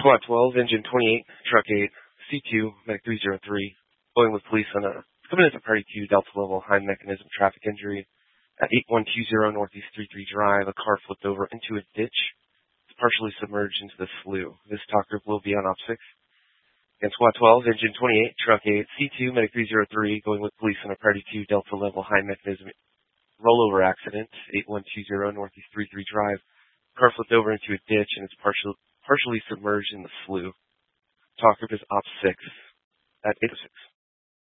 Squad 12, Engine 28, Truck 8, C2, Medic 303, going with police on coming into Party 2, Delta level, high mechanism traffic injury. At 8120 Northeast 33 Drive, a car flipped over into a ditch. It's partially submerged into the slough. This talk group will be on Op 6. And Squad 12, Engine 28, Truck 8, C2, Medic 303, going with police on a Party 2, Delta level, high mechanism rollover accident. 8120 Northeast 33 Drive. Car flipped over into a ditch and it's partially submerged in the slough. Talk group is Op 6 at 806.